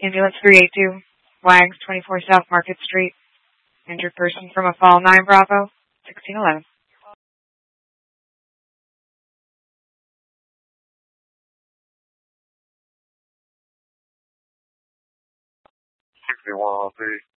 Ambulance 382, Wags 24 South Market Street. Injured person from a fall 9 Bravo, 1611. 6103.